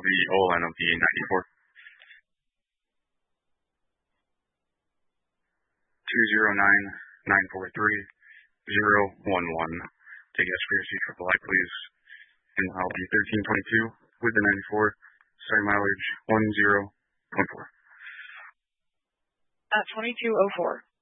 the OLN of the 94. 209-943-011. Take S for your C for flight, please. And I'll be 1322 with the 94. Starting mileage 1014. 2204.